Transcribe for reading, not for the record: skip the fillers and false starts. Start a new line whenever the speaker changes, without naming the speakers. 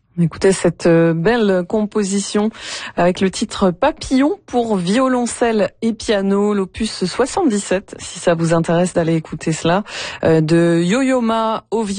Écoutez cette belle composition avec le titre Papillon pour violoncelle et piano, l'opus 77, si ça vous intéresse d'aller écouter cela, de Yo-Yo Ma au violoncelle.